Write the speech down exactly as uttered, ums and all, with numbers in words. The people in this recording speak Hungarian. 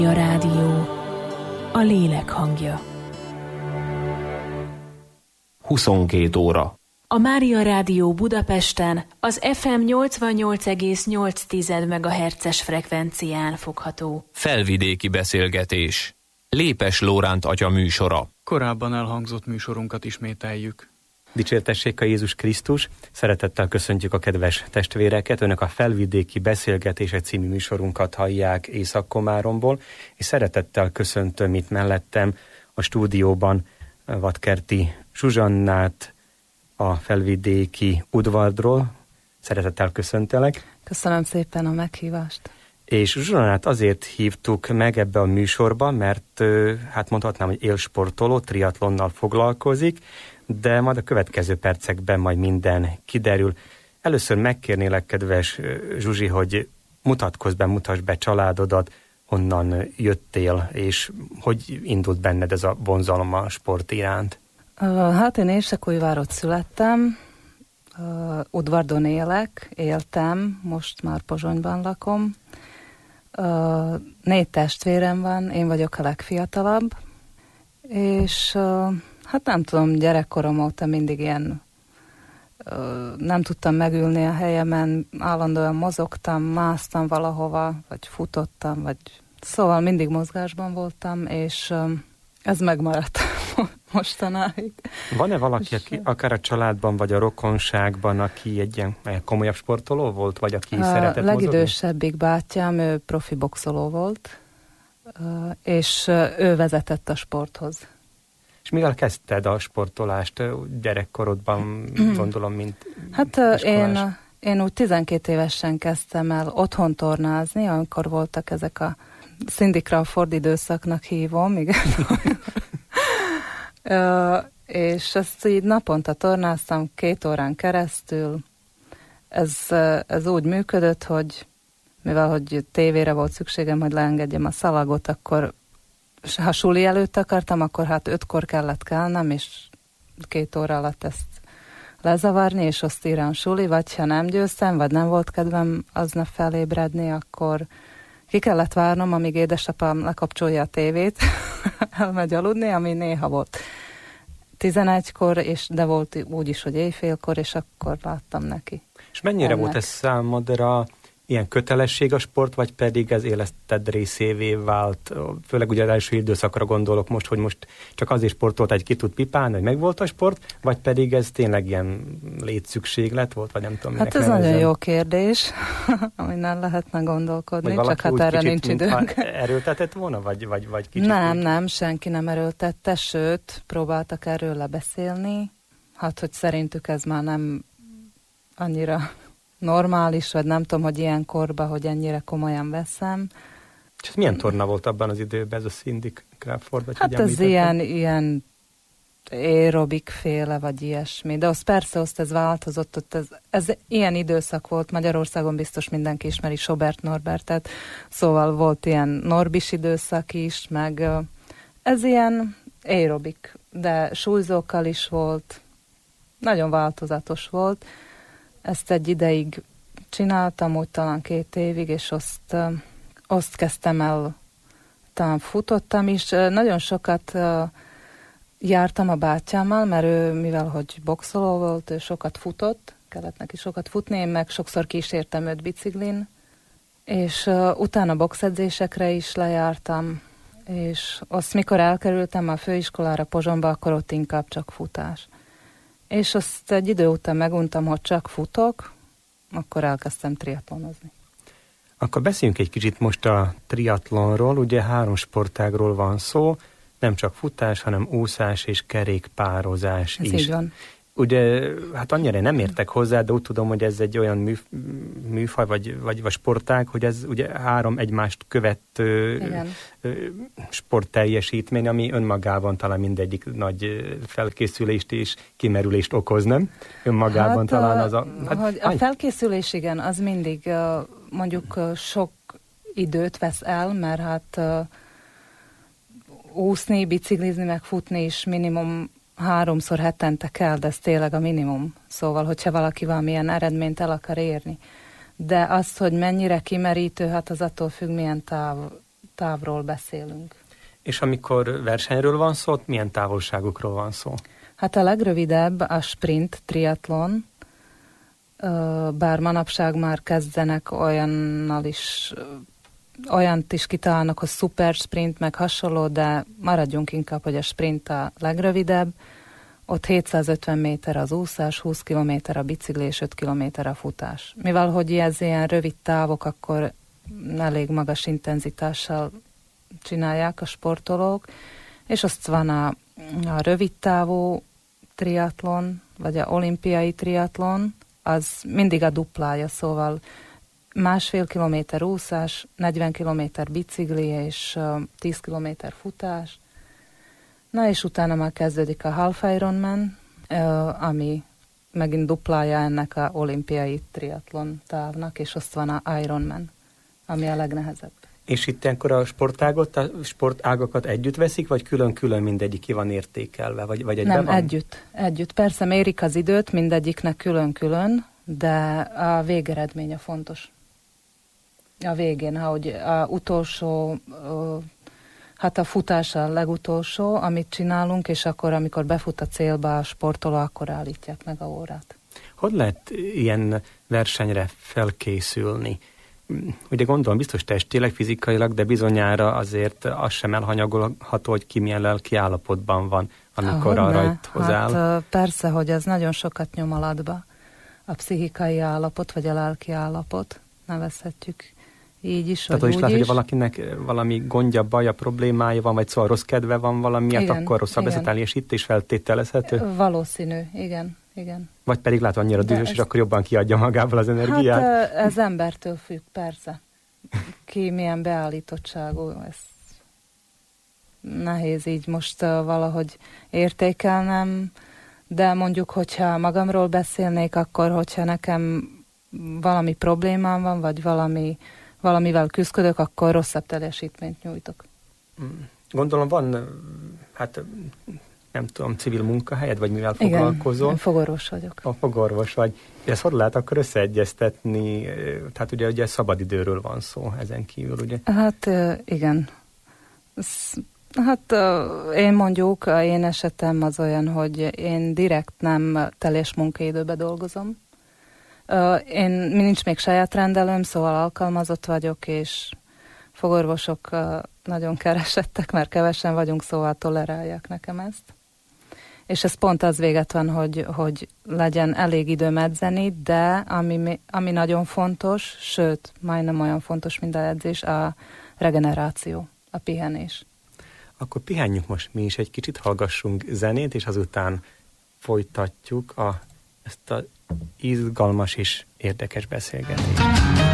A rádió, a lélek hangja. huszonkét óra. A Mária Rádió Budapesten az ef em nyolcvannyolc egész nyolc megahertzes frekvencián fogható. Felvidéki beszélgetés. Lépes Lóránt atya műsora. Korábban elhangzott műsorunkat ismételjük. Dicsértessék a Jézus Krisztus! Szeretettel köszöntjük a kedves testvéreket. Önök a Felvidéki Beszélgetések című műsorunkat hallják Észak-Komáromból, és szeretettel köszöntöm itt mellettem a stúdióban Vadkerti Zsuzsannát a Felvidéki udvarról. Szeretettel köszöntelek. Köszönöm szépen a meghívást. És Zsuzsannát azért hívtuk meg ebbe a műsorba, mert hát mondhatnám, hogy élsportoló, triatlonnal foglalkozik, de majd a következő percekben majd minden kiderül. Először megkérnélek, kedves Zsuzsi, hogy mutatkozz be, mutass be családodat, honnan jöttél, és hogy indult benned ez a vonzalom a sport iránt? Hát én Érsekújvárott születtem, Udvardon élek, éltem, most már Pozsonyban lakom. Négy testvérem van, én vagyok a legfiatalabb, és hát nem tudom, gyerekkorom óta mindig ilyen nem tudtam megülni a helyemen, állandóan mozogtam, másztam valahova, vagy futottam, vagy szóval mindig mozgásban voltam, és ez megmaradt mostanáig. Van-e valaki, aki akár a családban, vagy a rokonságban, aki egy ilyen komolyabb sportoló volt, vagy aki a szeretett mozogni? A legidősebbik bátyám, ő profi boxoló volt, és ő vezetett a sporthoz. És mivel kezdted a sportolást gyerekkorodban, gondolom, mint Hát én, én úgy tizenkét évesen kezdtem el otthon tornázni, amikor voltak ezek a Cindy Crawford időszaknak hívom, igen. És ezt így naponta tornáztam két órán keresztül. Ez, ez úgy működött, hogy mivel hogy tévére volt szükségem, hogy leengedjem a szalagot, akkor ha suli előtt akartam, akkor hát ötkor kellett kelnem, és két óra alatt ezt lezavarni, és azt írám suli, vagy ha nem győztem, vagy nem volt kedvem aznap felébredni, akkor ki kellett várnom, amíg édesapám lekapcsolja a tévét, elmegy aludni, ami néha volt tizenegykor, és de volt úgy is, hogy éjfélkor, és akkor láttam neki. És mennyire ennek. volt ez számodra ilyen kötelesség a sport, vagy pedig ez életed részévé vált? Főleg ugye az első időszakra gondolok most, hogy most csak azért sportolt, egy ki tud pipálni, hogy megvolt a sport, vagy pedig ez tényleg ilyen létszükséglet volt, vagy nem tudom. Hát ez nevezem. Nagyon jó kérdés, amin nem lehetne gondolkodni, csak hát erre nincs időnk. Erőltetett volna, vagy, vagy, vagy kicsit? Nem, úgy? nem, senki nem erőltette, sőt, próbáltak erről lebeszélni, hát hogy szerintük ez már nem annyira normális, vagy nem tudom, hogy ilyen korban, hogy ennyire komolyan veszem. És ez milyen torna volt abban az időben, ez a Cindy Crawford? Vagy hát ez ilyen, ilyen aerobik féle, vagy ilyesmi. De az persze, azt ez változott, ott ez, ez ilyen időszak volt, Magyarországon biztos mindenki ismeri Sobert Norbertet, szóval volt ilyen norbis időszak is, meg ez ilyen aerobik, de súlyzókkal is volt, nagyon változatos volt. Ezt egy ideig csináltam, úgy talán két évig, és azt, azt kezdtem el, talán futottam is. Nagyon sokat jártam a bátyámmal, mert ő, mivel hogy boxoló volt, ő sokat futott, kellett neki sokat futni, én meg sokszor kísértem őt biciklin, és utána boxedzésekre is lejártam, és azt mikor elkerültem a főiskolára Pozsonyba, akkor ott inkább csak futás. És azt egy idő után meguntam, hogy csak futok, akkor elkezdtem triatlonozni. Akkor beszéljünk egy kicsit most a triatlonról. Ugye három sportágról van szó, nem csak futás, hanem úszás és kerékpározás ez is. Így van. Ugye, hát annyira nem értek hozzá, de úgy tudom, hogy ez egy olyan mű, műfaj, vagy, vagy, vagy sportág, hogy ez ugye három egymást követő sportteljesítmény, ami önmagában talán mindegyik nagy felkészülést és kimerülést okoz, nem? Önmagában hát, talán az a... Hát, hogy a felkészülés, igen, az mindig mondjuk sok időt vesz el, mert hát úszni, biciklizni, meg futni is minimum háromszor hetente kell, de ez tényleg a minimum. Szóval, hogyha valaki valamilyen eredményt el akar érni. De az, hogy mennyire kimerítő, hát az attól függ, milyen táv, távról beszélünk. És amikor versenyről van szó, milyen távolságokról van szó? Hát a legrövidebb a sprint triatlon, bár manapság már kezdenek olyannal is, olyant is kitalálnak, hogy szuper sprint, meg hasonló, de maradjunk inkább, hogy a sprint a legrövidebb. Ott hétszázötven méter az úszás, húsz kilométer a bicikli és öt kilométer a futás. Mivel, hogy ez ilyen rövid távok, akkor elég magas intenzitással csinálják a sportolók, és azt van a, a rövid távú triatlon, vagy a olimpiai triatlon, az mindig a duplája, szóval másfél kilométer úszás, negyven kilométer bicikli és uh, tíz kilométer futás. Na és utána már kezdődik a Half Ironman, uh, ami megint duplája ennek a olimpiai triatlon távnak, és azt van a Ironman, ami a legnehezebb. És itt ilyenkor a sportágot, a sportágakat együtt veszik, vagy külön-külön mindegyik ki van értékelve? Vagy, vagy Nem, van? együtt, együtt. Persze mérik az időt, mindegyiknek külön-külön, de a végeredménye fontos. A végén, ahogy a utolsó, hát a futás a legutolsó, amit csinálunk, és akkor, amikor befut a célba a sportoló, akkor állítják meg a órát. Hogy lehet ilyen versenyre felkészülni? Ugye gondolom biztos testileg, fizikailag, de bizonyára azért az sem elhanyagolható, hogy ki milyen lelki állapotban van, amikor a rajthoz áll. Hát persze, hogy ez nagyon sokat nyom alatba. A pszichikai állapot, vagy a lelki állapot, nevezhetjük így is, tehát vagy úgy úgy lehet, is. hogy valakinek valami gondja, baja, problémája van, vagy szóval rossz kedve van valamiért, igen, akkor rosszabb lesz a teljesítés is feltételezhető? Valószínű, igen, igen. Vagy pedig lát annyira dühös, és akkor jobban kiadja magából az energiát? Hát ez embertől függ, persze. Ki milyen beállítottságú, ez nehéz így most uh, valahogy értékelnem, de mondjuk, hogyha magamról beszélnék, akkor hogyha nekem valami problémám van, vagy valami, valamivel küzdök, akkor rosszabb teljesítményt nyújtok. Gondolom van, hát nem tudom, civil munkahelyed, vagy mivel foglalkozol? Igen, fogorvos vagyok. A fogorvos vagy. Ezt hogy lehet akkor összeegyeztetni? Tehát ugye, ugye szabadidőről van szó ezen kívül, ugye? Hát igen. Hát én mondjuk, én esetem az olyan, hogy én direkt nem teljes munkaidőben dolgozom. Én nincs még saját rendelőm, szóval alkalmazott vagyok, és fogorvosok nagyon keresettek, mert kevesen vagyunk, szóval tolerálják nekem ezt. És ez pont az véget van, hogy, hogy legyen elég időm edzeni, de ami, ami nagyon fontos, sőt, majdnem olyan fontos, mint az edzés, a regeneráció, a pihenés. Akkor pihenjünk most mi is egy kicsit, hallgassunk zenét, és azután folytatjuk a, ezt a izgalmas és érdekes beszélgetést.